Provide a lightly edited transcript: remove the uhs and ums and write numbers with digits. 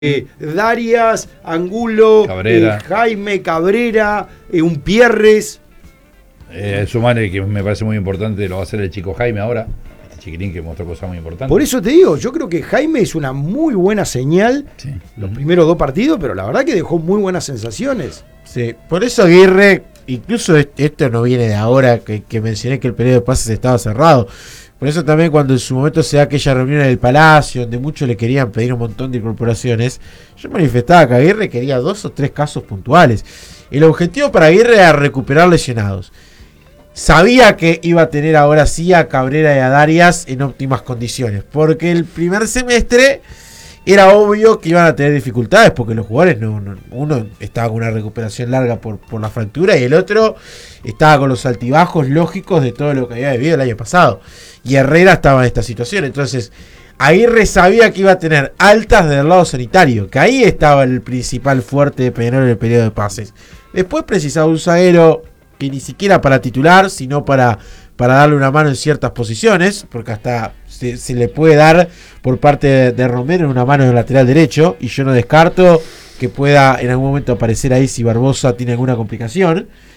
Darias, Angulo, Cabrera. Jaime, Cabrera, un Pierres. Sumale, que me parece muy importante, lo va a hacer el chico Jaime ahora, este chiquirín que mostró cosas muy importantes. Por eso te digo, yo creo que Jaime es una muy buena señal, Sí. los primeros 2 partidos, pero la verdad que dejó muy buenas sensaciones. Sí, por eso Aguirre, incluso esto no viene de ahora, que mencioné que el periodo de pases estaba cerrado. Por eso también cuando en su momento se da aquella reunión en el Palacio, donde muchos le querían pedir un montón de incorporaciones, yo manifestaba que Aguirre quería 2 o 3 casos puntuales. El objetivo para Aguirre era recuperar lesionados. Sabía que iba a tener ahora sí a Cabrera y a Darias en óptimas condiciones, porque el primer semestre era obvio que iban a tener dificultades, porque los jugadores uno estaba con una recuperación larga por la fractura y el otro estaba con los altibajos lógicos de todo lo que había vivido el año pasado. Y Herrera estaba en esta situación, entonces Aguirre sabía que iba a tener altas del lado sanitario, que ahí estaba el principal fuerte de Peñarol en el periodo de pases. Después precisaba un zaguero que ni siquiera para titular, sino para darle una mano en ciertas posiciones, porque hasta se le puede dar por parte de Romero una mano en el lateral derecho, y yo no descarto que pueda en algún momento aparecer ahí si Barbosa tiene alguna complicación.